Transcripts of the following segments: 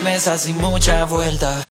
Mesa sin mucha vuelta.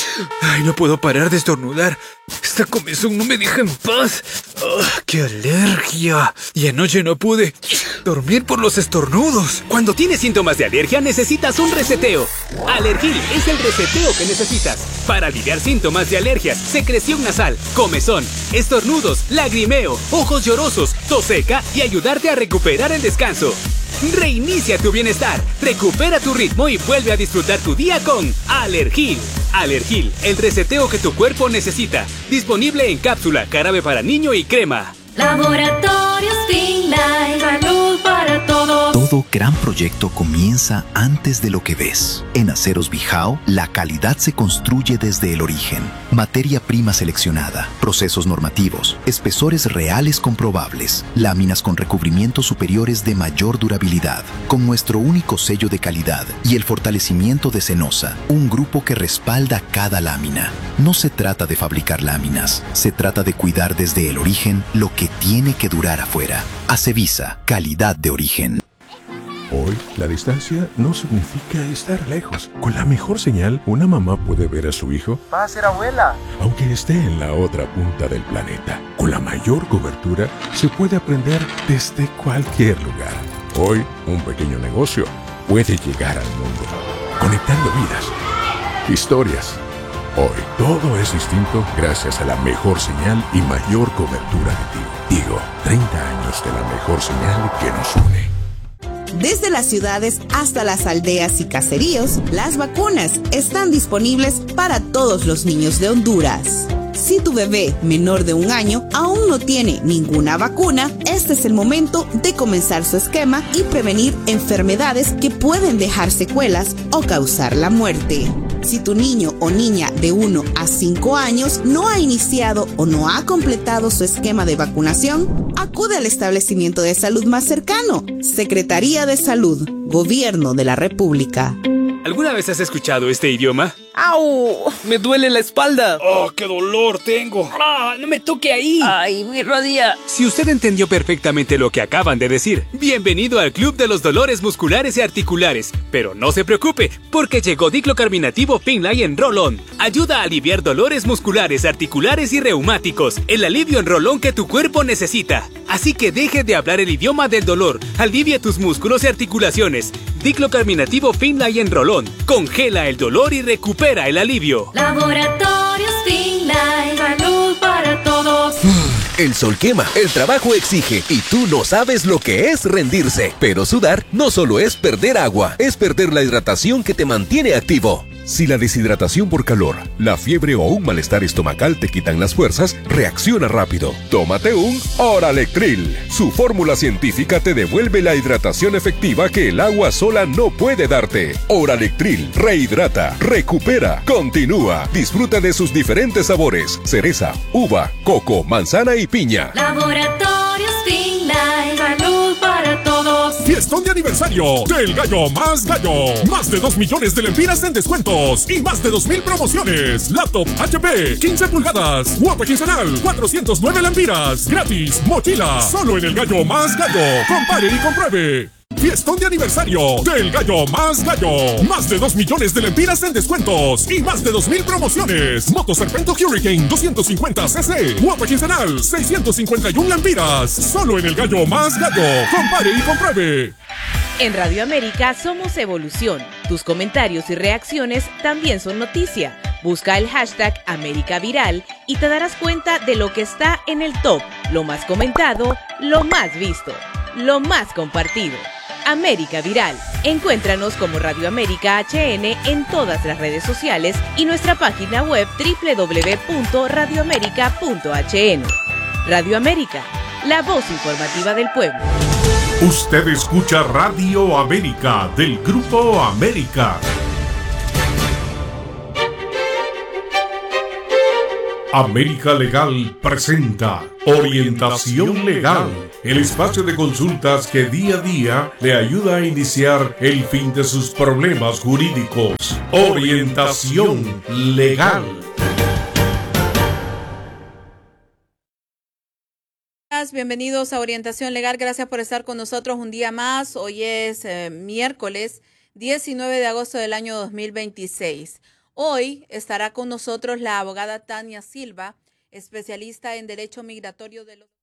Ay, no puedo parar de estornudar. Esta comezón no me deja en paz. ¡Qué alergia! Y anoche no pude dormir por los estornudos. Cuando tienes síntomas de alergia, necesitas un reseteo. Alergil es el reseteo que necesitas para aliviar síntomas de alergias, secreción nasal, comezón, estornudos, lagrimeo, ojos llorosos, tos seca y ayudarte a recuperar el descanso. Reinicia tu bienestar, recupera tu ritmo y vuelve a disfrutar tu día con Alergil. Alergil, el reseteo que tu cuerpo necesita. Disponible en cápsula, jarabe para niño y crema. Laboratorios Finlay, salud para todos. Todo gran proyecto comienza antes de lo que ves. En Aceros Bijao, la calidad se construye desde el origen. Materia prima seleccionada, procesos normativos, espesores reales comprobables, láminas con recubrimientos superiores de mayor durabilidad, con nuestro único sello de calidad y el fortalecimiento de Cenosa, un grupo que respalda cada lámina. No se trata de fabricar láminas, se trata de cuidar desde el origen lo que tiene que durar afuera. Acevisa, calidad de origen. Hoy, la distancia no significa estar lejos. Con la mejor señal, una mamá puede ver a su hijo. Va a ser abuela. Aunque esté en la otra punta del planeta. Con la mayor cobertura, se puede aprender desde cualquier lugar. Hoy, un pequeño negocio puede llegar al mundo, conectando vidas, historias. Hoy, todo es distinto gracias a la mejor señal y mayor cobertura de Tigo. Tigo, 30 años de la mejor señal que nos une. Desde las ciudades hasta las aldeas y caseríos, las vacunas están disponibles para todos los niños de Honduras. Si tu bebé menor de 1 año aún no tiene ninguna vacuna, este es el momento de comenzar su esquema y prevenir enfermedades que pueden dejar secuelas o causar la muerte. Si tu niño o niña de 1 a 5 años no ha iniciado o no ha completado su esquema de vacunación, acude al establecimiento de salud más cercano. Secretaría de Salud, Gobierno de la República. ¿Alguna vez has escuchado este idioma? ¡Au! ¡Me duele la espalda! ¡Oh, qué dolor tengo! ¡Ah, no me toque ahí! ¡Ay, mi rodilla! Si usted entendió perfectamente lo que acaban de decir, bienvenido al Club de los Dolores Musculares y Articulares. Pero no se preocupe, porque llegó diclocarminativo Finlay en Roll-On. Ayuda a aliviar dolores musculares, articulares y reumáticos. El alivio en Roll-On que tu cuerpo necesita. Así que deje de hablar el idioma del dolor. Alivia tus músculos y articulaciones. Diclocarminativo Finlay en Roll-On. Congela el dolor y recupera el alivio. Laboratorios Finlay, salud para todos. El sol quema, el trabajo exige y tú no sabes lo que es rendirse. Pero sudar no solo es perder agua, es perder la hidratación que te mantiene activo. Si la deshidratación por calor, la fiebre o un malestar estomacal te quitan las fuerzas, reacciona rápido. Tómate un Oralectril. Su fórmula científica te devuelve la hidratación efectiva que el agua sola no puede darte. Oralectril rehidrata, recupera, continúa. Disfruta de sus diferentes sabores: cereza, uva, coco, manzana y piña. Laboratorios Finlay, salud para todos. Fiestón de aniversario del Gallo Más Gallo. Más de 2 millones de lempiras en descuentos y más de 2,000 promociones. Laptop HP 15 pulgadas, guapa quincenal 409 lempiras. Gratis, mochila. Solo en el Gallo Más Gallo. Compare y compruebe. Fiestón de aniversario del Gallo Más Gallo. Más de 2 millones de lempiras en descuentos y más de 2,000 promociones. Moto Serpento Hurricane 250cc. Guapa quincenal 651 lempiras. Solo en el Gallo Más Gallo. Compare y compruebe. En Radio América somos evolución. Tus comentarios y reacciones también son noticia. Busca el hashtag América Viral y te darás cuenta de lo que está en el top, lo más comentado, lo más visto, lo más compartido. América Viral. Encuéntranos como Radio América HN en todas las redes sociales y nuestra página web www.radioamerica.hn. Radio América, la voz informativa del pueblo. Usted escucha Radio América del Grupo América. América Legal presenta Orientación Legal, el espacio de consultas que día a día le ayuda a iniciar el fin de sus problemas jurídicos. Orientación Legal. Bienvenidos a Orientación Legal. Gracias por estar con nosotros un día más. Hoy es miércoles 19 de agosto del año 2026. Hoy estará con nosotros la abogada Tania Silva, especialista en Derecho Migratorio de los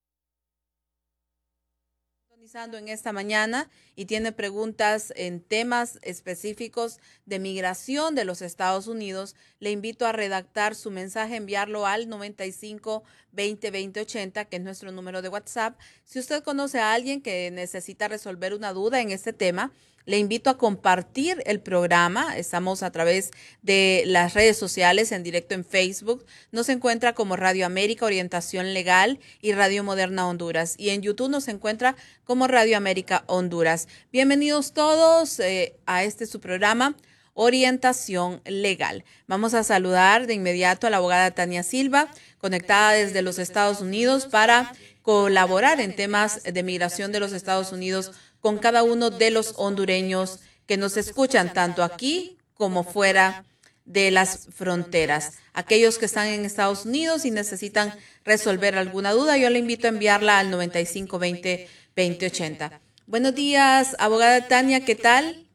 en esta mañana y tiene preguntas en temas específicos de migración de los Estados Unidos. Le invito a redactar su mensaje, enviarlo al 95 20 20 80, que es nuestro número de WhatsApp. Si usted conoce a alguien que necesita resolver una duda en este tema, le invito a compartir el programa. Estamos a través de las redes sociales, en directo en Facebook. Nos encuentra como Radio América Orientación Legal y Radio Moderna Honduras. Y en YouTube nos encuentra como Radio América Honduras. Bienvenidos todos a su programa Orientación Legal. Vamos a saludar de inmediato a la abogada Tania Silva, conectada desde los Estados Unidos para colaborar en temas de migración de los Estados Unidos con cada uno de los hondureños que nos escuchan, tanto aquí como fuera de las fronteras. Aquellos que están en Estados Unidos y necesitan resolver alguna duda, yo le invito a enviarla al 95 20 20 80. Buenos días, abogada Tania, ¿qué tal?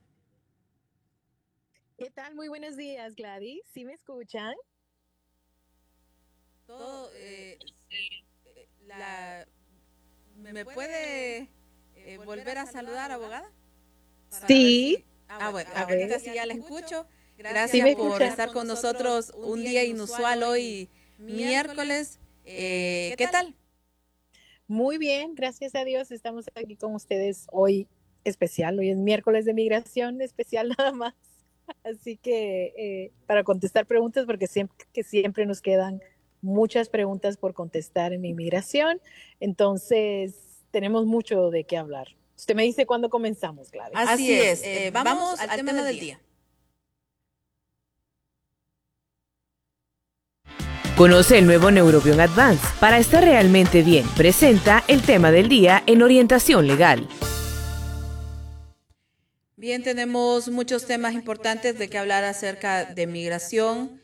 ¿Qué tal? Muy buenos días, Gladys. ¿Sí me escuchan? Todo, ¿me puede volver a saludar, abogada? Sí. Bueno, ahorita sí ya la escucho. Gracias por estar con nosotros un día inusual hoy, miércoles. ¿Qué tal? Muy bien, gracias a Dios. Estamos aquí con ustedes hoy especial. Hoy es miércoles de migración, especial nada más. Así que para contestar preguntas, porque siempre nos quedan muchas preguntas por contestar en inmigración. Entonces, tenemos mucho de qué hablar. Usted me dice cuándo comenzamos, Gladys. Así es. Vamos al tema del día. Conoce el nuevo Neurobion Advance. Para estar realmente bien, presenta el tema del día en Orientación Legal. Bien, tenemos muchos temas importantes de que hablar acerca de migración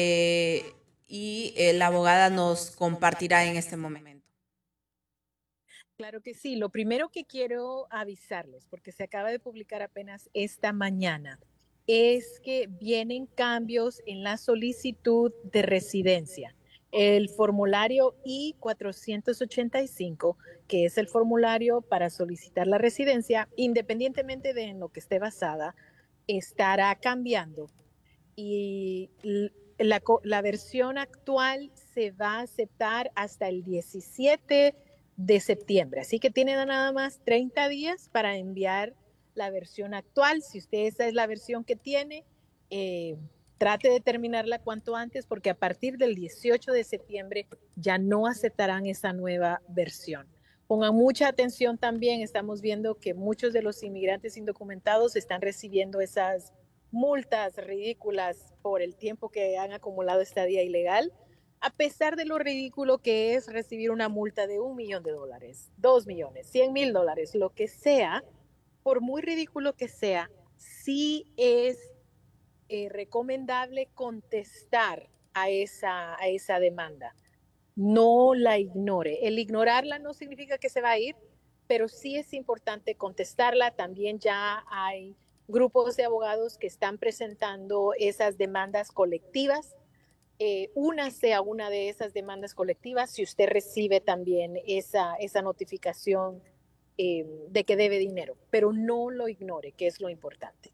y la abogada nos compartirá en este momento. Claro que sí. Lo primero que quiero avisarles, porque se acaba de publicar apenas esta mañana, es que vienen cambios en la solicitud de residencia. El formulario I-485, que es el formulario para solicitar la residencia, independientemente de en lo que esté basada, estará cambiando. Y la versión actual se va a aceptar hasta el 17 de septiembre. Así que tienen nada más 30 días para enviar la versión actual. Si usted esa es la versión que tiene, trate de terminarla cuanto antes, porque a partir del 18 de septiembre ya no aceptarán esa nueva versión. Pongan mucha atención también. Estamos viendo que muchos de los inmigrantes indocumentados están recibiendo esas multas ridículas por el tiempo que han acumulado estadía ilegal, a pesar de lo ridículo que es recibir una multa de $1 millón, $2 millones, $100,000, lo que sea. Por muy ridículo que sea, sí es recomendable contestar a esa demanda. No la ignore. El ignorarla no significa que se va a ir, pero sí es importante contestarla. También ya hay grupos de abogados que están presentando esas demandas colectivas. Únase a una de esas demandas colectivas si usted recibe también esa notificación de que debe dinero, pero no lo ignore, que es lo importante.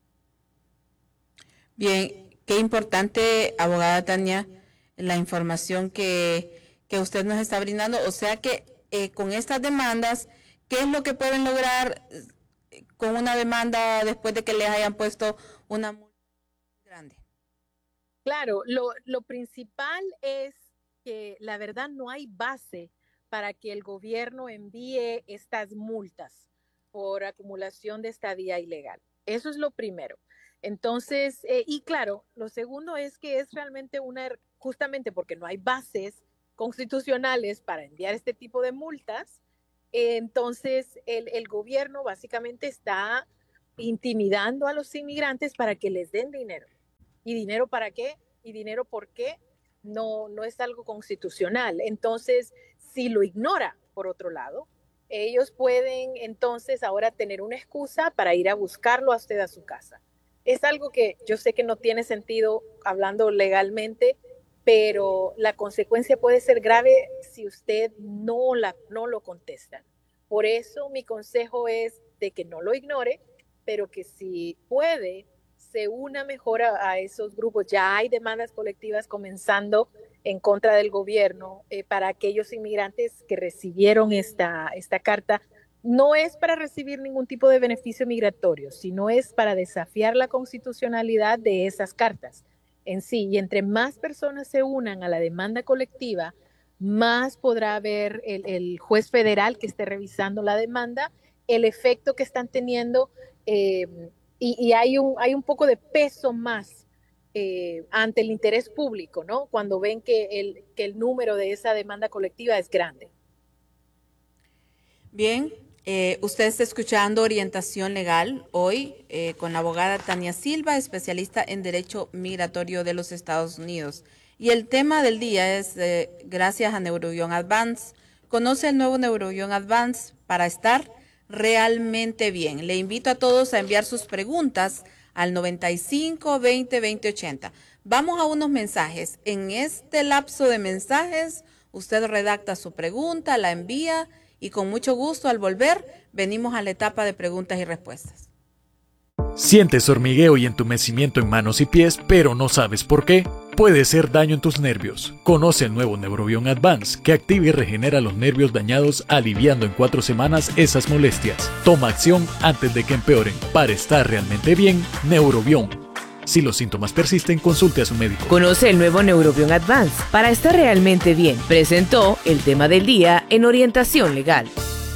Bien, qué importante, abogada Tania, la información que usted nos está brindando. O sea que con estas demandas, ¿qué es lo que pueden lograr con una demanda después de que les hayan puesto una multa grande? Claro, lo principal es que la verdad no hay base para que el gobierno envíe estas multas por acumulación de estadía ilegal. Eso es lo primero. Entonces, y claro, lo segundo es que es realmente justamente porque no hay bases constitucionales para enviar este tipo de multas, entonces el gobierno básicamente está intimidando a los inmigrantes para que les den dinero. ¿Y dinero para qué? ¿Y dinero por qué? No es algo constitucional. Entonces, si lo ignora, por otro lado, ellos pueden entonces ahora tener una excusa para ir a buscarlo a usted a su casa. Es algo que yo sé que no tiene sentido hablando legalmente, pero la consecuencia puede ser grave si usted no lo contesta. Por eso mi consejo es de que no lo ignore, pero que si puede, se una mejor a esos grupos. Ya hay demandas colectivas comenzando en contra del gobierno para aquellos inmigrantes que recibieron esta carta. No es para recibir ningún tipo de beneficio migratorio, sino es para desafiar la constitucionalidad de esas cartas en sí. Y entre más personas se unan a la demanda colectiva, más podrá haber el juez federal que esté revisando la demanda, el efecto que están teniendo, y hay un poco de peso más ante el interés público, ¿no? Cuando ven que el número de esa demanda colectiva es grande. Bien, usted está escuchando Orientación Legal hoy con la abogada Tania Silva, especialista en Derecho Migratorio de los Estados Unidos. Y el tema del día es gracias a Neurobion Advance. Conoce el nuevo Neurobion Advance para estar realmente bien. Le invito a todos a enviar sus preguntas al 95 20 20 80. Vamos a unos mensajes. En este lapso de mensajes, usted redacta su pregunta, la envía y con mucho gusto al volver venimos a la etapa de preguntas y respuestas. ¿Sientes hormigueo y entumecimiento en manos y pies, pero no sabes por qué? Puede ser daño en tus nervios. Conoce el nuevo Neurobion Advance, que activa y regenera los nervios dañados, aliviando en 4 semanas esas molestias. Toma acción antes de que empeoren. Para estar realmente bien, Neurobion. Si los síntomas persisten, consulte a su médico. Conoce el nuevo Neurobion Advance para estar realmente bien. Presentó el tema del día en Orientación Legal.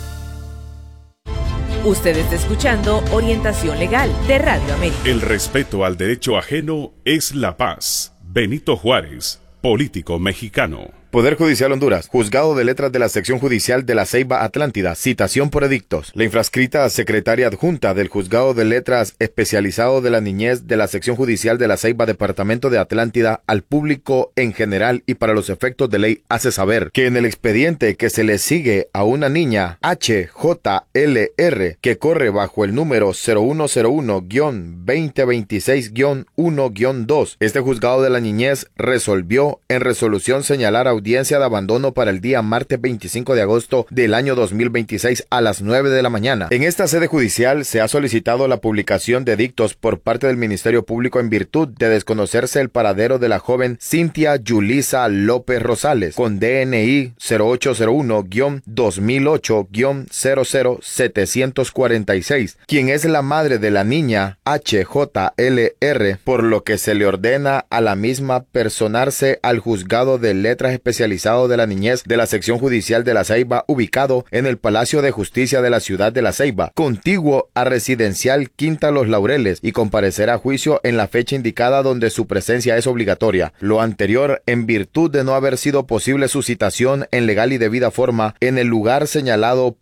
Usted está escuchando Orientación Legal de Radio América. El respeto al derecho ajeno es la paz. Benito Juárez, político mexicano. Poder Judicial Honduras, Juzgado de Letras de la Sección Judicial de la Ceiba Atlántida, citación por edictos. La infrascrita secretaria adjunta del Juzgado de Letras especializado de la niñez de la Sección Judicial de la Ceiba Departamento de Atlántida al público en general y para los efectos de ley hace saber que en el expediente que se le sigue a una niña HJLR que corre bajo el número 0101-2026-1-2, este Juzgado de la Niñez resolvió en resolución señalar audiencia de abandono para el día martes 25 de agosto del año 2026 a las 9 de la mañana. En esta sede judicial se ha solicitado la publicación de edictos por parte del Ministerio Público en virtud de desconocerse el paradero de la joven Cintia Yulisa López Rosales, con DNI 0801-2008-00746, quien es la madre de la niña HJLR, por lo que se le ordena a la misma personarse al Juzgado de Letras especializado de la niñez de la Sección Judicial de la Ceiba, ubicado en el Palacio de Justicia de la ciudad de la Ceiba, contiguo a Residencial Quinta Los Laureles, y comparecer a juicio en la fecha indicada donde su presencia es obligatoria. Lo anterior en virtud de no haber sido posible su citación en legal y debida forma en el lugar señalado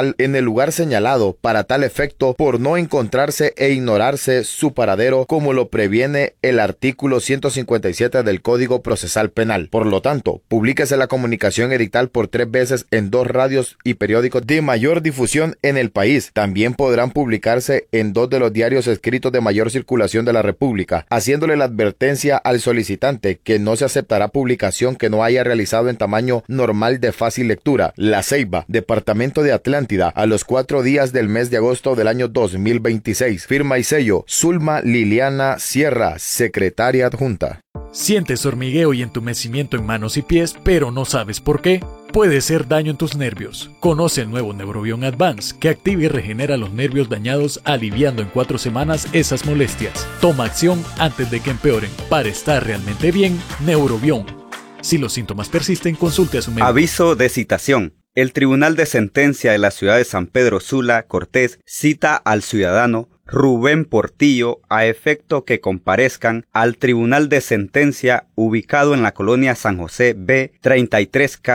para tal efecto, por no encontrarse e ignorarse su paradero, como lo previene el artículo 157 del Código Procesal Penal. Por lo tanto, publíquese la comunicación edital por 3 veces en 2 radios y periódicos de mayor difusión en el país. También podrán publicarse en 2 de los diarios escritos de mayor circulación de la República, haciéndole la advertencia al solicitante que no se aceptará publicación que no haya realizado en tamaño normal de fácil lectura. La Ceiba, Departamento de Atlántida, a los 4 días del mes de agosto del año 2026. Firma y sello, Zulma Liliana Sierra, secretaria adjunta. ¿Sientes hormigueo y entumecimiento en manos y pies, pero no sabes por qué? Puede ser daño en tus nervios. Conoce el nuevo Neurobion Advance, que activa y regenera los nervios dañados, aliviando en 4 semanas esas molestias. Toma acción antes de que empeoren. Para estar realmente bien, Neurobion. Si los síntomas persisten, consulte a su médico. Aviso de citación. El Tribunal de Sentencia de la ciudad de San Pedro Sula, Cortés, cita al ciudadano Rubén Portillo a efecto que comparezcan al Tribunal de Sentencia ubicado en la colonia San José B, 33 calle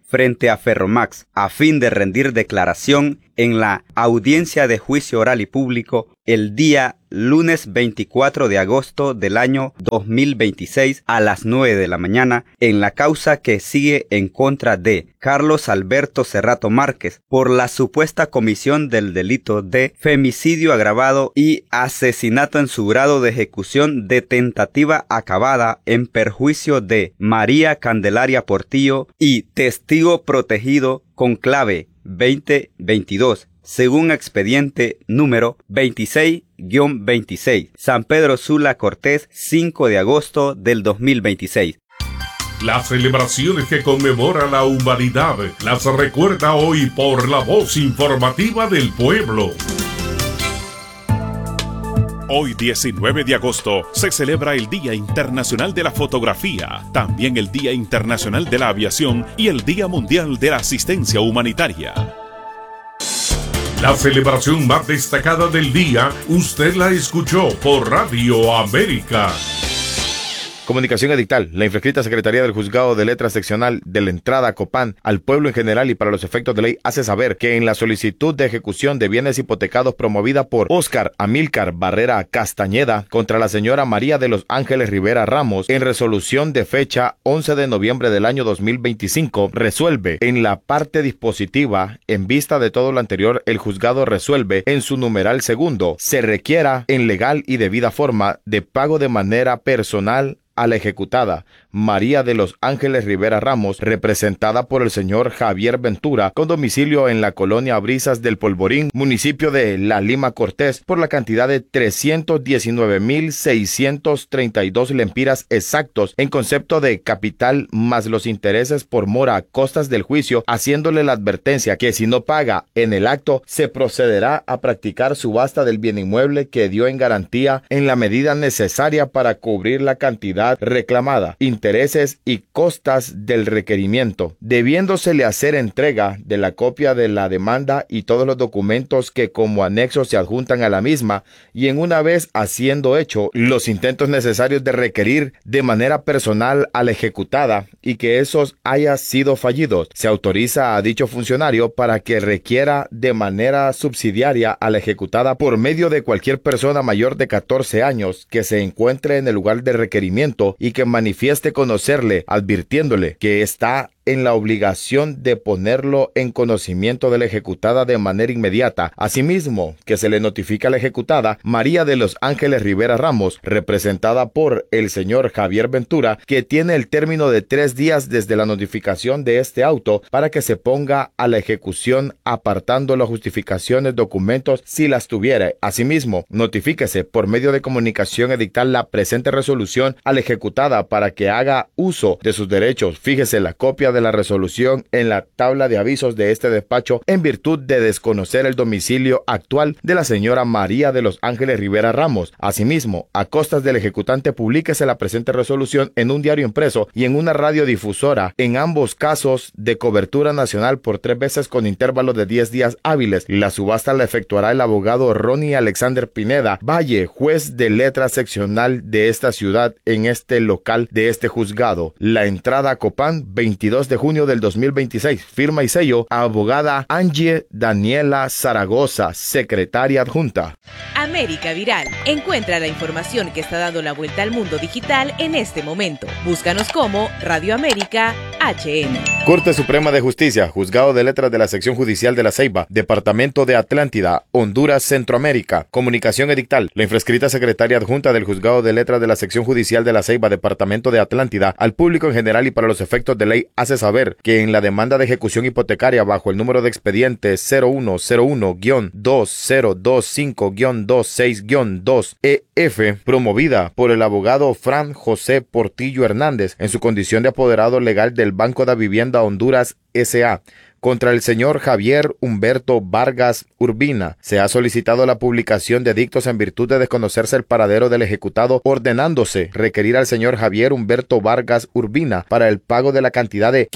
frente a Ferromax a fin de rendir declaración en la audiencia de juicio oral y público el día lunes 24 de agosto del año 2026 a las 9 de la mañana en la causa que sigue en contra de Carlos Alberto Cerrato Márquez por la supuesta comisión del delito de femicidio agravado y asesinato en su grado de ejecución de tentativa acabada en perjuicio de María Candelaria Portillo y testigo protegido con clave 2022, según expediente número 26-26, San Pedro Sula Cortés, 5 de agosto del 2026. Las celebraciones que conmemora la humanidad las recuerda hoy por la voz informativa del pueblo. Hoy 19 de agosto se celebra el Día Internacional de la Fotografía, también el Día Internacional de la Aviación y el Día Mundial de la Asistencia Humanitaria. La celebración más destacada del día, usted la escuchó por Radio América. Comunicación edictal. La infrescrita Secretaría del Juzgado de Letras Seccional de la Entrada Copán al pueblo en general y para los efectos de ley hace saber que en la solicitud de ejecución de bienes hipotecados promovida por Óscar Amílcar Barrera Castañeda contra la señora María de los Ángeles Rivera Ramos en resolución de fecha 11 de noviembre del año 2025 resuelve en la parte dispositiva en vista de todo lo anterior el juzgado resuelve en su numeral segundo se requiera en legal y debida forma de pago de manera personal a la ejecutada María de los Ángeles Rivera Ramos, representada por el señor Javier Ventura, con domicilio en la colonia Brisas del Polvorín, municipio de La Lima Cortés, por la cantidad de 319,632 lempiras exactos en concepto de capital más los intereses por mora a costas del juicio, haciéndole la advertencia que si no paga en el acto, se procederá a practicar subasta del bien inmueble que dio en garantía en la medida necesaria para cubrir la cantidad reclamada, intereses y costas del requerimiento, debiéndosele hacer entrega de la copia de la demanda y todos los documentos que como anexos se adjuntan a la misma, y en una vez haciendo hecho los intentos necesarios de requerir de manera personal a la ejecutada y que esos haya sido fallidos, se autoriza a dicho funcionario para que requiera de manera subsidiaria a la ejecutada por medio de cualquier persona mayor de 14 años que se encuentre en el lugar de requerimiento y que manifieste conocerle, advirtiéndole que está en la obligación de ponerlo en conocimiento de la ejecutada de manera inmediata. Asimismo, que se le notifica a la ejecutada María de los Ángeles Rivera Ramos, representada por el señor Javier Ventura, que tiene el término de 3 días desde la notificación de este auto para que se ponga a la ejecución apartando las justificaciones, documentos, si las tuviera. Asimismo, notifíquese por medio de comunicación edictal la presente resolución a la ejecutada para que haga uso de sus derechos. Fíjese la copia de la resolución en la tabla de avisos de este despacho en virtud de desconocer el domicilio actual de la señora María de los Ángeles Rivera Ramos. Asimismo, a costas del ejecutante, publíquese la presente resolución en un diario impreso y en una radiodifusora, en ambos casos de cobertura nacional por 3 veces con intervalo de 10 días hábiles. La subasta la efectuará el abogado Ronnie Alexander Pineda Valle, juez de letra seccional de esta ciudad en este local de este juzgado. La entrada a Copán, 22 de junio del 2026. Firma y sello, abogada Angie Daniela Zaragoza, secretaria adjunta. América Viral. Encuentra la información que está dando la vuelta al mundo digital en este momento. Búscanos como Radio América HN. Corte Suprema de Justicia, Juzgado de Letras de la Sección Judicial de La Ceiba, Departamento de Atlántida, Honduras, Centroamérica. Comunicación edictal. La infrescrita secretaria adjunta del Juzgado de Letras de la Sección Judicial de La Ceiba, Departamento de Atlántida, al público en general y para los efectos de ley, hace saber que en la demanda de ejecución hipotecaria bajo el número de expediente 0101-2025-26-2EF, promovida por el abogado Fran José Portillo Hernández en su condición de apoderado legal del Banco de Vivienda Honduras S.A., contra el señor Javier Humberto Vargas Urbina, se ha solicitado la publicación de dictos en virtud de desconocerse el paradero del ejecutado, ordenándose requerir al señor Javier Humberto Vargas Urbina para el pago de la cantidad de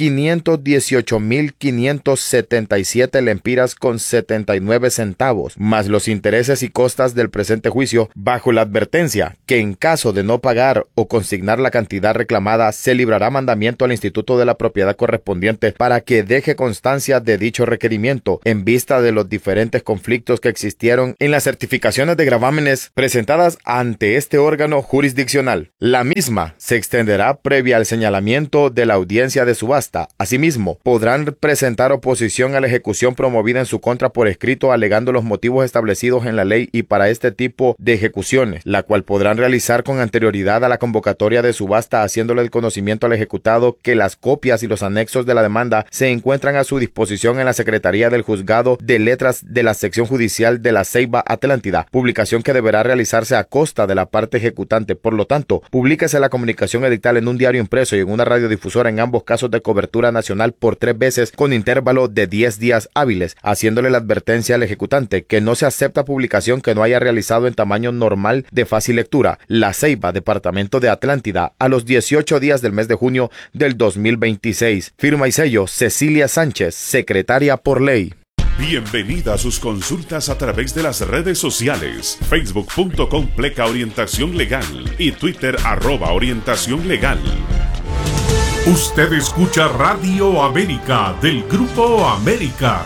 518,577 lempiras con 79 centavos, más los intereses y costas del presente juicio, bajo la advertencia que en caso de no pagar o consignar la cantidad reclamada, se librará mandamiento al Instituto de la Propiedad correspondiente para que deje constancia de dicho requerimiento en vista de los diferentes conflictos que existieron en las certificaciones de gravámenes presentadas ante este órgano jurisdiccional. La misma se extenderá previa al señalamiento de la audiencia de subasta. Asimismo, podrán presentar oposición a la ejecución promovida en su contra por escrito alegando los motivos establecidos en la ley y para este tipo de ejecuciones, la cual podrán realizar con anterioridad a la convocatoria de subasta, haciéndole el conocimiento al ejecutado que las copias y los anexos de la demanda se encuentran a su disposición en la Secretaría del Juzgado de Letras de la Sección Judicial de La Ceiba, Atlántida, publicación que deberá realizarse a costa de la parte ejecutante. Por lo tanto, publíquese la comunicación edictal en un diario impreso y en una radiodifusora en ambos casos de cobertura nacional por 3 veces con intervalo de 10 días hábiles, haciéndole la advertencia al ejecutante que no se acepta publicación que no haya realizado en tamaño normal de fácil lectura. La Ceiba, Departamento de Atlántida, a los 18 días del mes de junio del 2026. Firma y sello Cecilia Sánchez, secretaria por ley. Bienvenida a sus consultas a través de las redes sociales, facebook.com/orientación legal y Twitter @orientación legal. Usted escucha Radio América del Grupo América.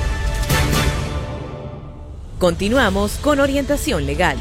Continuamos con Orientación Legal.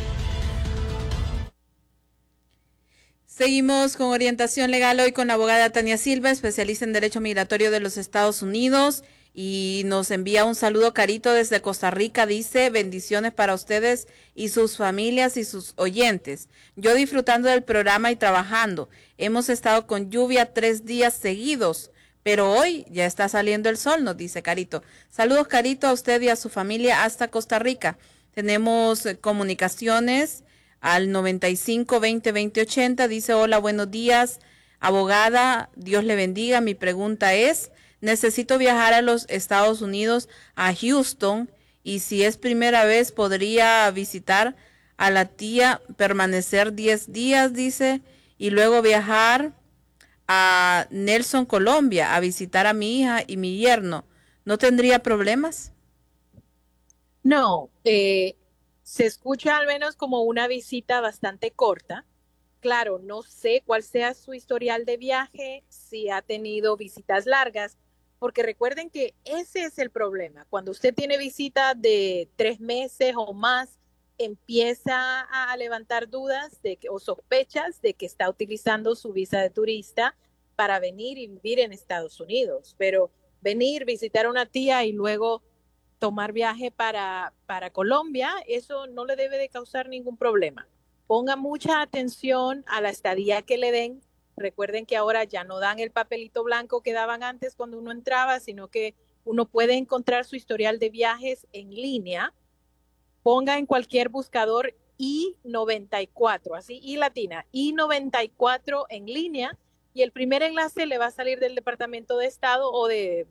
Seguimos con Orientación Legal hoy con la abogada Tania Silva, especialista en Derecho Migratorio de los Estados Unidos, y nos envía un saludo Carito desde Costa Rica. Dice: bendiciones para ustedes y sus familias y sus oyentes. Yo disfrutando del programa y trabajando. Hemos estado con lluvia 3 días seguidos, pero hoy ya está saliendo el sol, nos dice Carito. Saludos, Carito, a usted y a su familia hasta Costa Rica. Tenemos comunicaciones al 95-20-2080. Dice: hola, buenos días, abogada, Dios le bendiga. Mi pregunta es: necesito viajar a los Estados Unidos, a Houston, y si es primera vez, podría visitar a la tía, permanecer 10 días, dice, y luego viajar a Nelson, Colombia, a visitar a mi hija y mi yerno. ¿No tendría problemas? No, se escucha al menos como una visita bastante corta. Claro, no sé cuál sea su historial de viaje, si ha tenido visitas largas, porque recuerden que ese es el problema. Cuando usted tiene visitas de 3 meses o más, empieza a levantar dudas o sospechas de que está utilizando su visa de turista para venir y vivir en Estados Unidos. Pero venir, visitar a una tía y luego tomar viaje para Colombia, eso no le debe de causar ningún problema. Ponga mucha atención a la estadía que le den. Recuerden que ahora ya no dan el papelito blanco que daban antes cuando uno entraba, sino que uno puede encontrar su historial de viajes en línea. Ponga en cualquier buscador I-94, así, I latina, I-94 en línea, y el primer enlace le va a salir del Departamento de Estado o de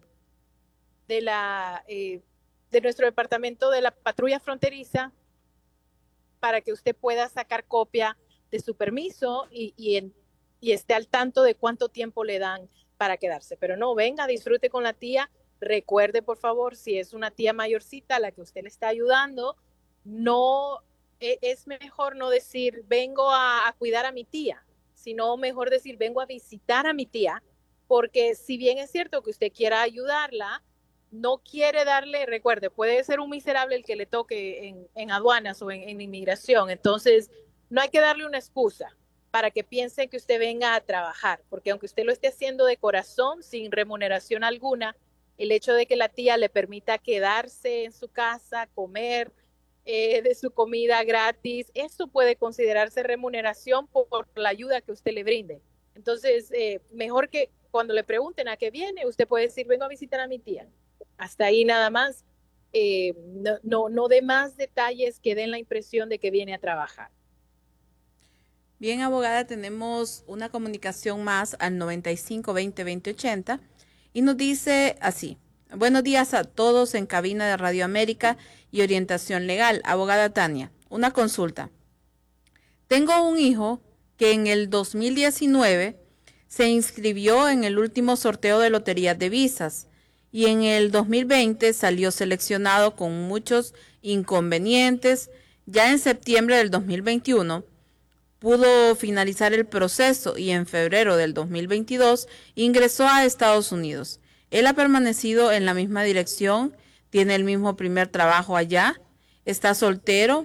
nuestro Departamento de la Patrulla Fronteriza, para que usted pueda sacar copia de su permiso y esté al tanto de cuánto tiempo le dan para quedarse. Pero no, venga, disfrute con la tía. Recuerde, por favor, si es una tía mayorcita a la que usted le está ayudando, no es mejor no decir vengo a cuidar a mi tía, sino mejor decir vengo a visitar a mi tía, porque si bien es cierto que usted quiera ayudarla, no quiere darle, recuerde, puede ser un miserable el que le toque en aduanas o en inmigración. Entonces no hay que darle una excusa para que piense que usted venga a trabajar, porque aunque usted lo esté haciendo de corazón, sin remuneración alguna, el hecho de que la tía le permita quedarse en su casa, comer de su comida gratis, eso puede considerarse remuneración por la ayuda que usted le brinde. Entonces, mejor que cuando le pregunten a qué viene, usted puede decir, vengo a visitar a mi tía. Hasta ahí nada más. No dé más detalles que den la impresión de que viene a trabajar. Bien, abogada, tenemos una comunicación más al 95-20-2080 y nos dice así: buenos días a todos en cabina de Radio América y Orientación Legal. Abogada Tania, una consulta. Tengo un hijo que en el 2019 se inscribió en el último sorteo de loterías de visas y en el 2020 salió seleccionado con muchos inconvenientes. Ya en septiembre del 2021 pudo finalizar el proceso y en febrero del 2022 ingresó a Estados Unidos. Él ha permanecido en la misma dirección, tiene el mismo primer trabajo allá, está soltero.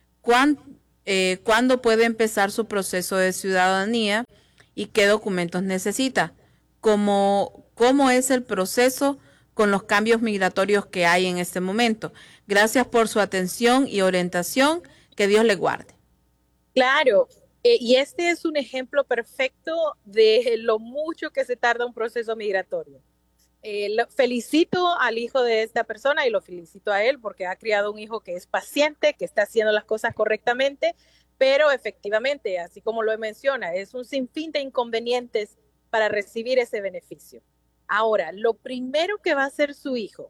¿Cuándo puede empezar su proceso de ciudadanía y qué documentos necesita? ¿Cómo es el proceso con los cambios migratorios que hay en este momento? Gracias por su atención y orientación. Que Dios le guarde. Claro, y este es un ejemplo perfecto de lo mucho que se tarda un proceso migratorio. Felicito al hijo de esta persona y lo felicito a él porque ha criado un hijo que es paciente, que está haciendo las cosas correctamente, pero efectivamente, así como lo menciona, es un sinfín de inconvenientes para recibir ese beneficio. Ahora, lo primero que va a hacer su hijo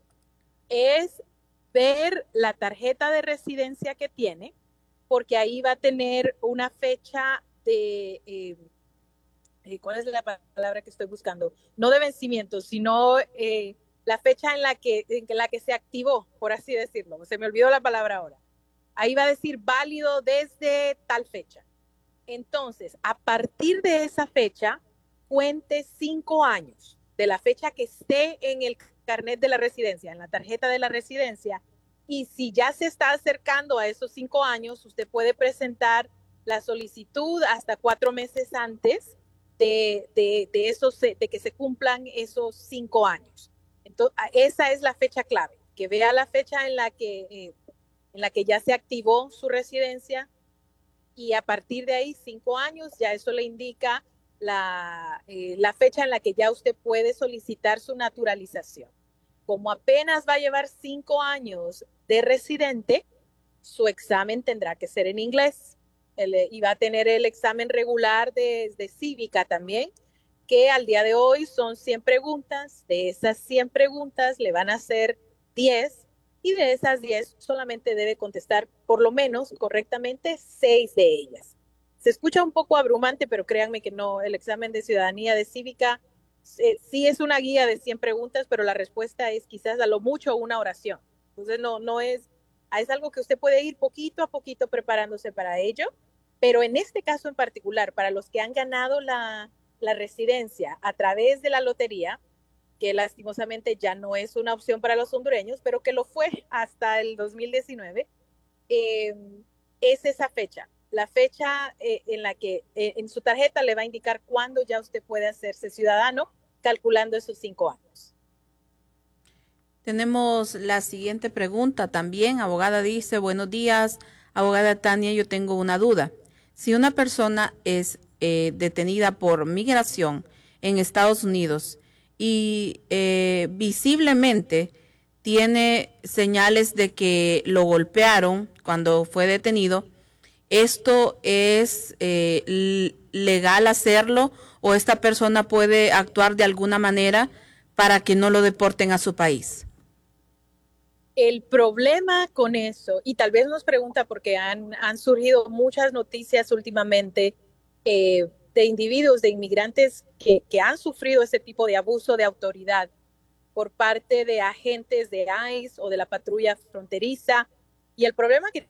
es ver la tarjeta de residencia que tiene, porque ahí va a tener una fecha de, ¿cuál es la palabra que estoy buscando? No de vencimiento, sino la fecha en la que se activó, por así decirlo. Se me olvidó la palabra ahora. Ahí va a decir válido desde tal fecha. Entonces, a partir de esa fecha, cuente 5 años de la fecha que esté en el carnet de la residencia, en la tarjeta de la residencia. Y si ya se está acercando a esos 5 años, usted puede presentar la solicitud hasta 4 meses antes de que se cumplan esos 5 años. Entonces, esa es la fecha clave, que vea la fecha en la que ya se activó su residencia y a partir de ahí 5 años, ya eso le indica la fecha en la que ya usted puede solicitar su naturalización. Como apenas va a llevar 5 años de residente, su examen tendrá que ser en inglés. Y va a tener el examen regular de cívica también, que al día de hoy son 100 preguntas. De esas 100 preguntas le van a hacer 10 y de esas 10 solamente debe contestar por lo menos correctamente 6 de ellas. Se escucha un poco abrumante, pero créanme que no, el examen de ciudadanía de cívica sí es una guía de 100 preguntas, pero la respuesta es quizás a lo mucho una oración. Entonces no es algo que usted puede ir poquito a poquito preparándose para ello, pero en este caso en particular, para los que han ganado la residencia a través de la lotería, que lastimosamente ya no es una opción para los hondureños, pero que lo fue hasta el 2019, es esa fecha. La fecha en la que en su tarjeta le va a indicar cuándo ya usted puede hacerse ciudadano, calculando esos 5 años. Tenemos la siguiente pregunta también. Abogada dice, buenos días, abogada Tania, yo tengo una duda. Si una persona es detenida por migración en Estados Unidos y visiblemente tiene señales de que lo golpearon cuando fue detenido, ¿esto es legal hacerlo o esta persona puede actuar de alguna manera para que no lo deporten a su país? El problema con eso, y tal vez nos pregunta porque han surgido muchas noticias últimamente de individuos, de inmigrantes que han sufrido ese tipo de abuso de autoridad por parte de agentes de ICE o de la patrulla fronteriza. Y el problema que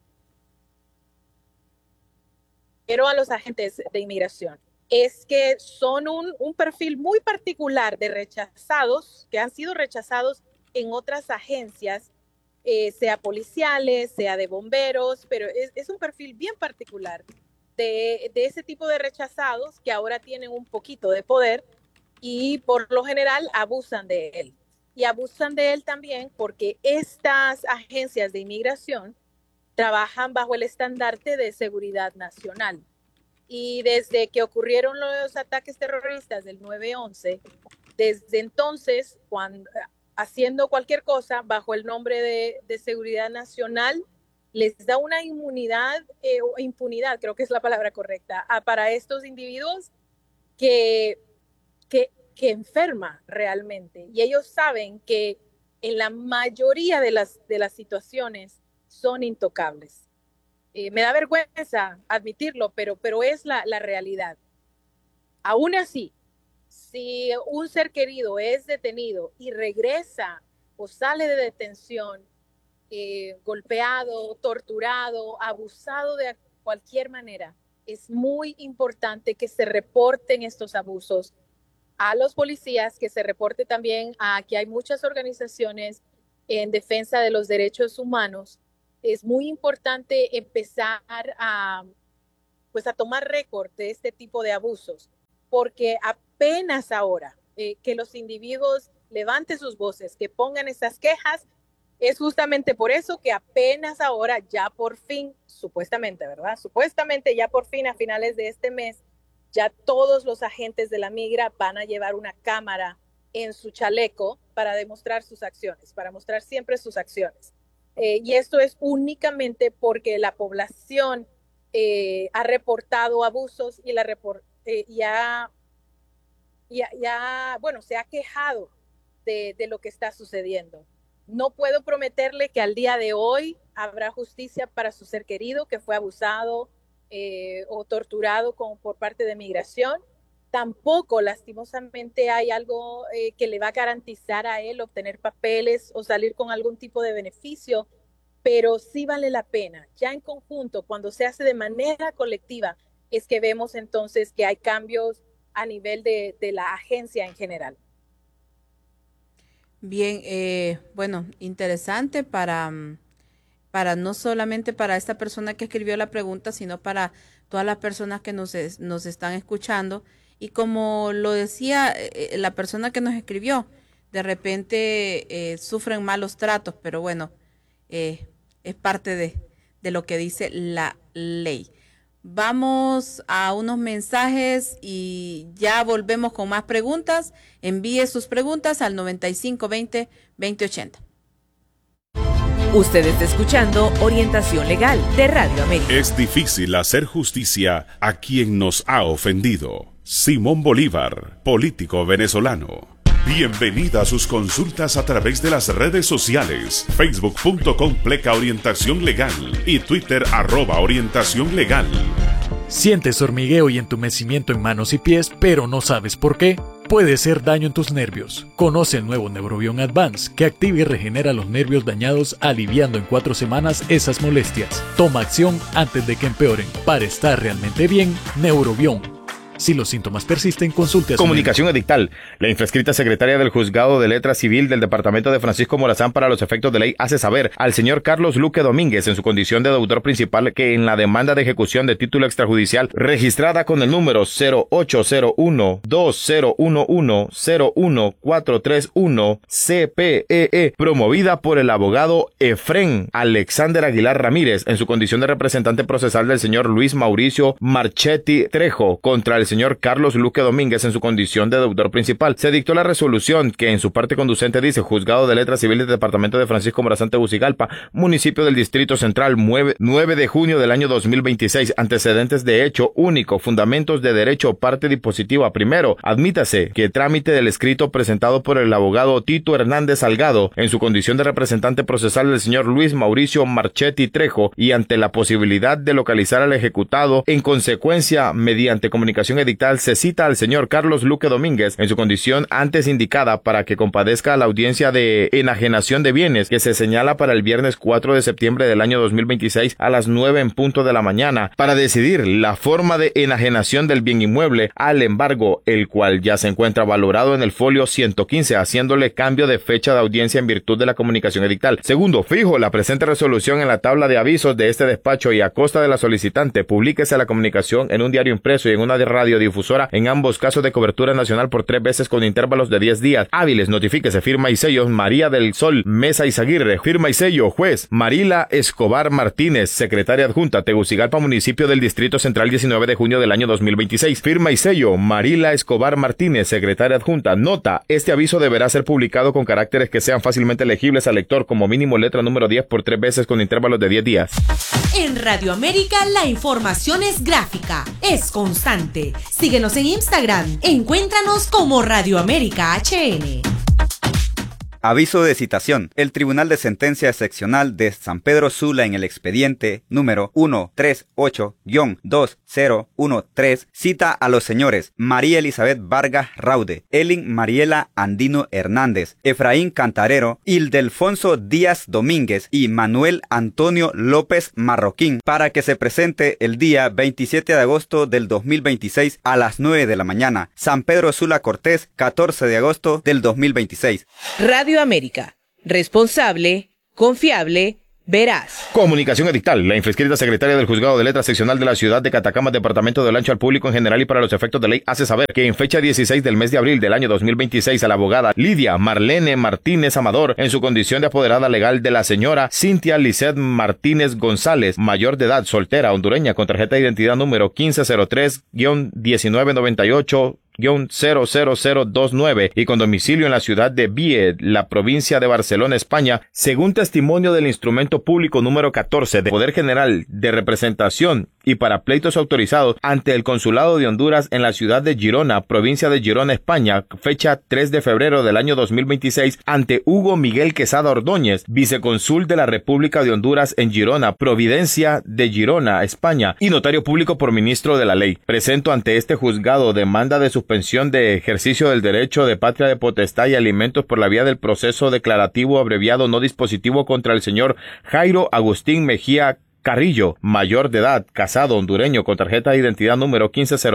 quiero a los agentes de inmigración es que son un perfil muy particular de rechazados, que han sido rechazados en otras agencias, sea policiales, sea de bomberos, pero es un perfil bien particular de ese tipo de rechazados que ahora tienen un poquito de poder y por lo general abusan de él. Y abusan de él también porque estas agencias de inmigración trabajan bajo el estandarte de seguridad nacional. Y desde que ocurrieron los ataques terroristas del 9/11, desde entonces, haciendo cualquier cosa bajo el nombre de seguridad nacional, les da una inmunidad o impunidad, creo que es la palabra correcta, para estos individuos que enferma realmente. Y ellos saben que en la mayoría de las situaciones son intocables. Me da vergüenza admitirlo, pero es la realidad. Aún así, si un ser querido es detenido y regresa o sale de detención golpeado, torturado, abusado de cualquier manera, es muy importante que se reporten estos abusos a los policías que se reporte también a que hay muchas organizaciones en defensa de los derechos humanos. Es muy importante empezar a tomar récord de este tipo de abusos, porque apenas ahora que los individuos levanten sus voces, que pongan esas quejas, es justamente por eso que apenas ahora, ya por fin, supuestamente, ¿verdad? Supuestamente ya por fin a finales de este mes, ya todos los agentes de la migra van a llevar una cámara en su chaleco para demostrar sus acciones, para mostrar siempre sus acciones. Y esto es únicamente porque la población ha reportado abusos y se ha quejado de lo que está sucediendo. No puedo prometerle que al día de hoy habrá justicia para su ser querido que fue abusado o torturado por parte de migración. Tampoco, lastimosamente, hay algo que le va a garantizar a él obtener papeles o salir con algún tipo de beneficio, pero sí vale la pena. Ya en conjunto, cuando se hace de manera colectiva, es que vemos entonces que hay cambios a nivel de la agencia en general. Bien, interesante para no solamente para esta persona que escribió la pregunta, sino para todas las personas que nos están escuchando. Y como lo decía la persona que nos escribió, de repente sufren malos tratos, pero bueno, es parte de lo que dice la ley. Vamos a unos mensajes y ya volvemos con más preguntas. Envíe sus preguntas al 9520-2080. Usted está escuchando Orientación Legal de Radio América. Es difícil hacer justicia a quien nos ha ofendido. Simón Bolívar, político venezolano. Bienvenida a sus consultas a través de las redes sociales, facebook.com/orientación legal y Twitter @orientación legal. ¿Sientes hormigueo y entumecimiento en manos y pies, pero no sabes por qué? Puede ser daño en tus nervios. Conoce el nuevo Neurobion Advance, que activa y regenera los nervios dañados, aliviando en 4 semanas esas molestias. Toma acción antes de que empeoren. Para estar realmente bien, Neurobion. Si los síntomas persisten, consulte a su Comunicación edictal. La infrascrita secretaria del Juzgado de Letra Civil del Departamento de Francisco Morazán para los efectos de ley hace saber al señor Carlos Luque Domínguez, en su condición de deudor principal, que en la demanda de ejecución de título extrajudicial registrada con el número 0801-2011-01431 CPEE, promovida por el abogado Efrén Alexander Aguilar Ramírez, en su condición de representante procesal del señor Luis Mauricio Marchetti Trejo, contra el señor Carlos Luque Domínguez en su condición de deudor principal. Se dictó la resolución que en su parte conducente dice: Juzgado de Letra Civil del Departamento de Francisco Morazán Tegucigalpa, municipio del Distrito Central, 9 de junio del año 2026. Antecedentes de hecho único, fundamentos de derecho, parte dispositiva. Primero, admítase que trámite del escrito presentado por el abogado Tito Hernández Salgado en su condición de representante procesal del señor Luis Mauricio Marchetti Trejo, y ante la posibilidad de localizar al ejecutado, en consecuencia, mediante comunicación edictal, se cita al señor Carlos Luque Domínguez en su condición antes indicada para que compadezca a la audiencia de enajenación de bienes, que se señala para el viernes 4 de septiembre del año 2026 a las 9 en punto de la mañana, para decidir la forma de enajenación del bien inmueble al embargo, el cual ya se encuentra valorado en el folio 115, haciéndole cambio de fecha de audiencia en virtud de la comunicación edictal. Segundo, fijo la presente resolución en la tabla de avisos de este despacho, y a costa de la solicitante, publíquese la comunicación en un diario impreso y en una radiodifusora, en ambos casos de cobertura nacional, por 3 veces con intervalos de 10 días hábiles. Notifíquese. Firma y sello María del Sol Mesa Izaguirre. Firma y sello juez Marila Escobar Martínez, secretaria adjunta, Tegucigalpa, municipio del Distrito Central, 19 de junio del año 2026. Firma y sello Marila Escobar Martínez, secretaria adjunta. Nota: este aviso deberá ser publicado con caracteres que sean fácilmente legibles al lector, como mínimo letra número 10 por 3 veces con intervalos de 10 días. En Radio América la información es gráfica, es constante. Síguenos en Instagram. Encuéntranos como Radio América HN. Aviso de citación. El Tribunal de Sentencia Seccional de San Pedro Sula en el expediente número 138-2013 cita a los señores María Elizabeth Vargas Raude, Elin Mariela Andino Hernández, Efraín Cantarero, Ildefonso Díaz Domínguez y Manuel Antonio López Marroquín para que se presente el día 27 de agosto del 2026 a las 9 de la mañana. San Pedro Sula Cortés, 14 de agosto del 2026. Radio América. Responsable, confiable, veraz. Comunicación edictal. La infrescrita secretaria del Juzgado de Letras Seccional de la Ciudad de Catacamas, Departamento de Olancho, al público en general y para los efectos de ley, hace saber que en fecha 16 del mes de abril del año 2026 a la abogada Lidia Marlene Martínez Amador, en su condición de apoderada legal de la señora Cintia Lisset Martínez González, mayor de edad, soltera, hondureña, con tarjeta de identidad número 1503-1998 00029 y con domicilio en la ciudad de Vie, la provincia de Barcelona, España, según testimonio del instrumento público número 14 de Poder General de Representación y para pleitos autorizados ante el Consulado de Honduras en la ciudad de Girona, provincia de Girona, España, fecha 3 de febrero del año 2026, ante Hugo Miguel Quesada Ordóñez, vicecónsul de la República de Honduras en Girona, providencia de Girona, España, y notario público por ministro de la ley. Presento ante este juzgado demanda de suspensión de ejercicio del derecho de patria de potestad y alimentos por la vía del proceso declarativo abreviado no dispositivo contra el señor Jairo Agustín Mejía Carrillo, mayor de edad, casado, hondureño, con tarjeta de identidad número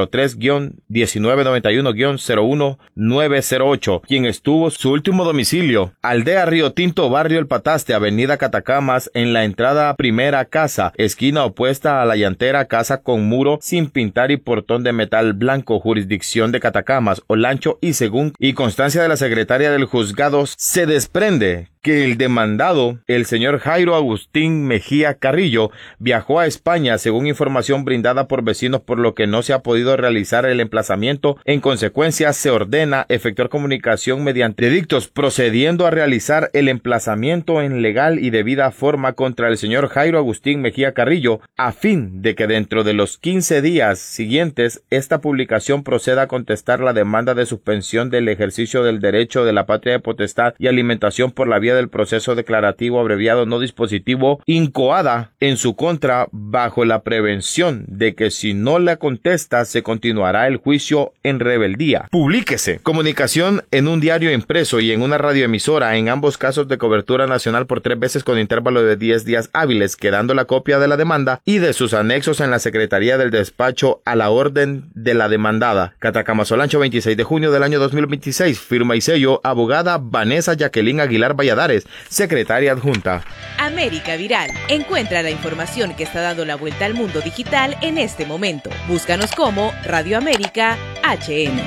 1503-1991-01908, quien estuvo su último domicilio, Aldea Río Tinto, Barrio El Pataste, Avenida Catacamas, en la entrada primera casa, esquina opuesta a la llantera, casa con muro sin pintar y portón de metal blanco, jurisdicción de Catacamas, Olancho, y según y constancia de la secretaria del juzgado, se desprende que el demandado, el señor Jairo Agustín Mejía Carrillo, viajó a España según información brindada por vecinos, por lo que no se ha podido realizar el emplazamiento. En consecuencia, se ordena efectuar comunicación mediante edictos procediendo a realizar el emplazamiento en legal y debida forma contra el señor Jairo Agustín Mejía Carrillo, a fin de que dentro de los 15 días siguientes esta publicación proceda a contestar la demanda de suspensión del ejercicio del derecho de la patria de potestad y alimentación por la vía del proceso declarativo abreviado no dispositivo incoada en su contra, bajo la prevención de que si no la contesta se continuará el juicio en rebeldía. Publíquese. Comunicación en un diario impreso y en una radioemisora, en ambos casos de cobertura nacional, por 3 veces con intervalo de 10 días hábiles, quedando la copia de la demanda y de sus anexos en la Secretaría del Despacho a la orden de la demandada. Catacamas, Olancho, 26 de junio del año 2026. Firma y sello abogada Vanessa Jacqueline Aguilar Valladares, secretaria adjunta. América Viral. Encuentra la información que está dando la vuelta al mundo digital en este momento. Búscanos como Radio América HN.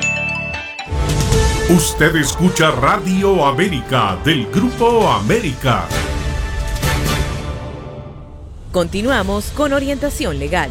Usted escucha Radio América del Grupo América. Continuamos con orientación legal.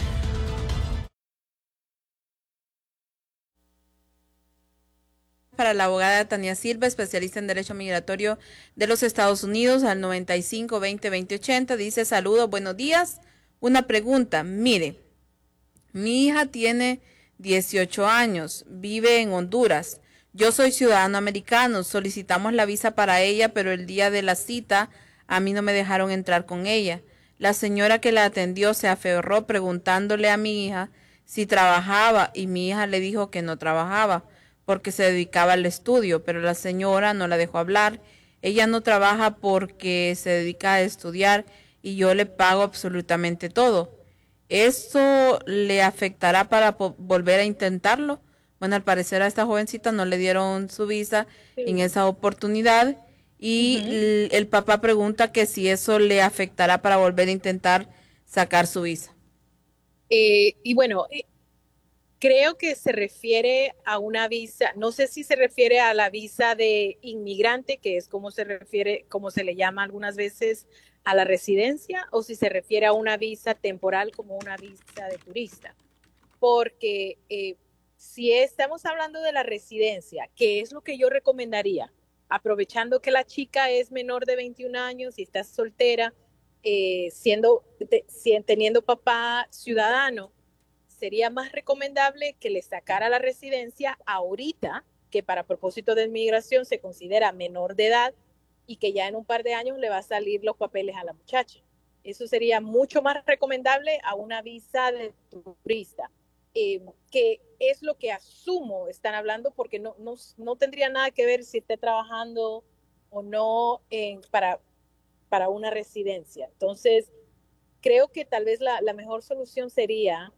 Para la abogada Tania Silva, especialista en Derecho Migratorio de los Estados Unidos, al 95-20-2080. Dice: saludos, buenos días. Una pregunta, mire, mi hija tiene 18 años, vive en Honduras. Yo soy ciudadano americano, solicitamos la visa para ella, pero el día de la cita a mí no me dejaron entrar con ella. La señora que la atendió se aferró preguntándole a mi hija si trabajaba y mi hija le dijo que no trabajaba porque se dedicaba al estudio, pero la señora no la dejó hablar. Ella no trabaja porque se dedica a estudiar y yo le pago absolutamente todo. ¿Esto le afectará para volver a intentarlo? Bueno, al parecer a esta jovencita no le dieron su visa en esa oportunidad y el papá pregunta que si eso le afectará para volver a intentar sacar su visa. Y bueno, creo que se refiere a una visa, no sé si se refiere a la visa de inmigrante, que es como se refiere, como se le llama algunas veces a la residencia, o si se refiere a una visa temporal como una visa de turista. Porque si estamos hablando de la residencia, ¿qué es lo que yo recomendaría? Aprovechando que la chica es menor de 21 años y está soltera, teniendo papá ciudadano, sería más recomendable que le sacara la residencia ahorita que para propósito de inmigración se considera menor de edad y que ya en un par de años le va a salir los papeles a la muchacha. Eso sería mucho más recomendable a una visa de turista, que es lo que asumo están hablando, porque no tendría nada que ver si esté trabajando o no para una residencia. Entonces, creo que tal vez la mejor solución sería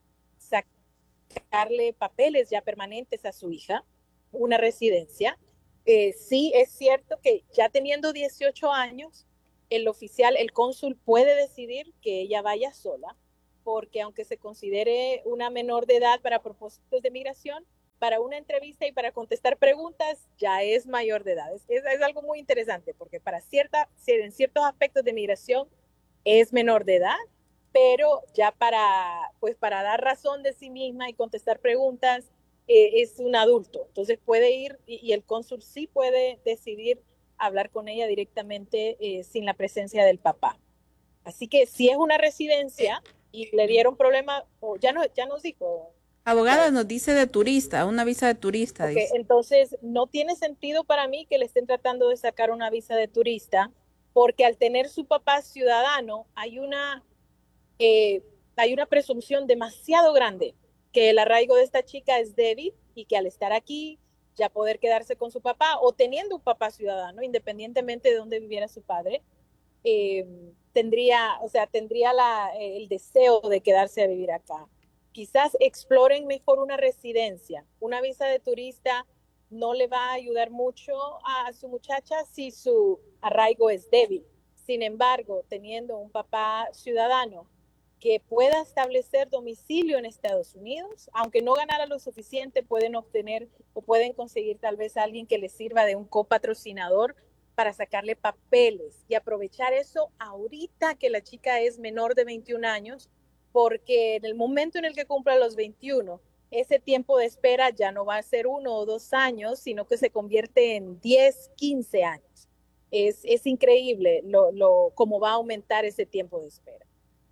sacarle papeles ya permanentes a su hija, una residencia. Sí, es cierto que ya teniendo 18 años, el oficial, el cónsul puede decidir que ella vaya sola, porque aunque se considere una menor de edad para propósitos de migración, para una entrevista y para contestar preguntas ya es mayor de edad. Es algo muy interesante, porque en ciertos aspectos de migración es menor de edad, pero ya para dar razón de sí misma y contestar preguntas es un adulto. Entonces puede ir y el cónsul sí puede decidir hablar con ella directamente sin la presencia del papá. Así que si es una residencia y le dieron problema, ya nos dijo. Abogada, nos dice de turista, una visa de turista. Okay, dice. entonces no tiene sentido para mí que le estén tratando de sacar una visa de turista, porque al tener su papá ciudadano hay una presunción demasiado grande que el arraigo de esta chica es débil y que al estar aquí ya poder quedarse con su papá o teniendo un papá ciudadano, independientemente de dónde viviera su padre, tendría el deseo de quedarse a vivir acá. Quizás exploren mejor una residencia. Una visa de turista no le va a ayudar mucho a su muchacha si su arraigo es débil. Sin embargo, teniendo un papá ciudadano que pueda establecer domicilio en Estados Unidos, aunque no ganara lo suficiente, pueden obtener o pueden conseguir tal vez a alguien que les sirva de un copatrocinador para sacarle papeles y aprovechar eso ahorita que la chica es menor de 21 años, porque en el momento en el que cumpla los 21, ese tiempo de espera ya no va a ser 1 o 2 años, sino que se convierte en 10, 15 años. Es increíble cómo va a aumentar ese tiempo de espera.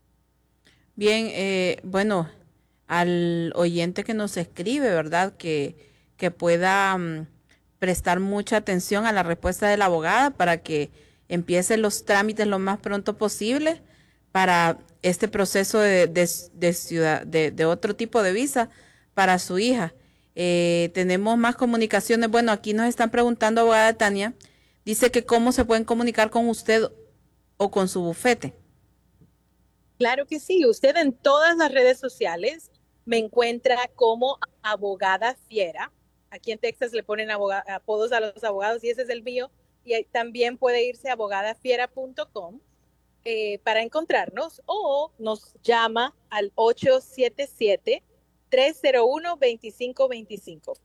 Bien, bueno, al oyente que nos escribe, ¿verdad? Que pueda prestar mucha atención a la respuesta de la abogada para que empiecen los trámites lo más pronto posible para este proceso de otro tipo de visa para su hija. Tenemos más comunicaciones. Bueno, aquí nos están preguntando, abogada Tania, dice que cómo se pueden comunicar con usted o con su bufete. Claro que sí, usted en todas las redes sociales me encuentra como abogada fiera. Aquí en Texas le ponen apodos a los abogados y ese es el mío. Y también puede irse a abogadafiera.com para encontrarnos o nos llama al 877-301-2525.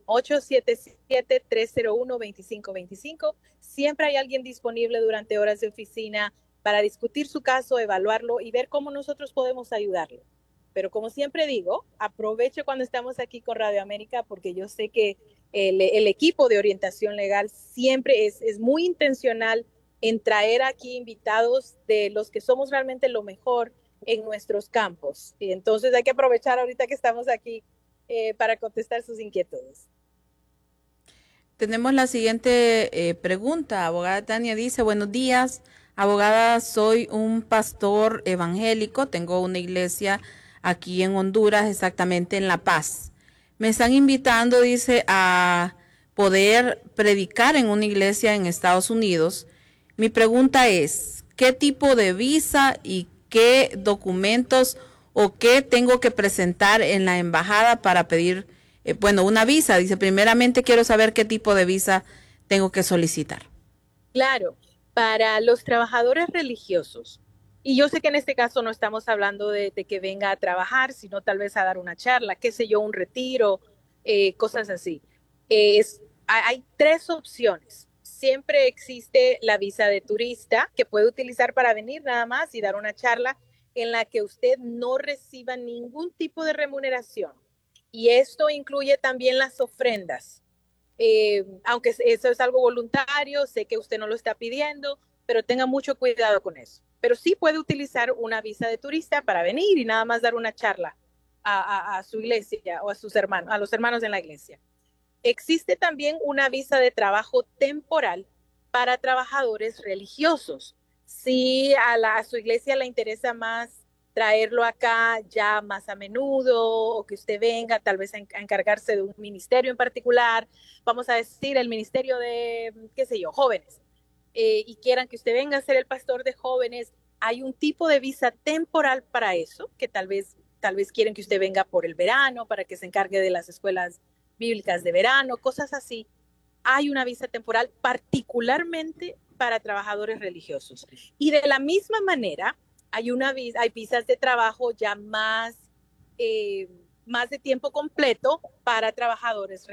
877-301-2525. Siempre hay alguien disponible durante horas de oficina para discutir su caso, evaluarlo y ver cómo nosotros podemos ayudarlo. Pero como siempre digo, aprovecho cuando estamos aquí con Radio América porque yo sé que el equipo de orientación legal siempre es muy intencional en traer aquí invitados de los que somos realmente lo mejor en nuestros campos. Y entonces hay que aprovechar ahorita que estamos aquí para contestar sus inquietudes. Tenemos la siguiente pregunta. Abogada Tania dice, buenos días. Abogada, soy un pastor evangélico, tengo una iglesia aquí en Honduras, exactamente en La Paz. Me están invitando, dice, a poder predicar en una iglesia en Estados Unidos. Mi pregunta es, ¿qué tipo de visa y qué documentos o qué tengo que presentar en la embajada para pedir, una visa? Dice, primeramente quiero saber qué tipo de visa tengo que solicitar. Claro. Para los trabajadores religiosos, y yo sé que en este caso no estamos hablando de que venga a trabajar, sino tal vez a dar una charla, qué sé yo, un retiro, cosas así. Hay 3 opciones. Siempre existe la visa de turista que puede utilizar para venir nada más y dar una charla en la que usted no reciba ningún tipo de remuneración. Y esto incluye también las ofrendas. Aunque eso es algo voluntario, sé que usted no lo está pidiendo, pero tenga mucho cuidado con eso. Pero sí puede utilizar una visa de turista para venir y nada más dar una charla a su iglesia o a sus hermanos, a los hermanos en la iglesia. Existe también una visa de trabajo temporal para trabajadores religiosos. Si a su iglesia le interesa más traerlo acá ya más a menudo, o que usted venga tal vez a encargarse de un ministerio en particular, vamos a decir el ministerio de, qué sé yo, jóvenes, y quieran que usted venga a ser el pastor de jóvenes, hay un tipo de visa temporal para eso, que tal vez quieren que usted venga por el verano, para que se encargue de las escuelas bíblicas de verano, cosas así. Hay una visa temporal particularmente para trabajadores religiosos. Y de la misma manera, hay visas de trabajo ya más de tiempo completo para trabajadores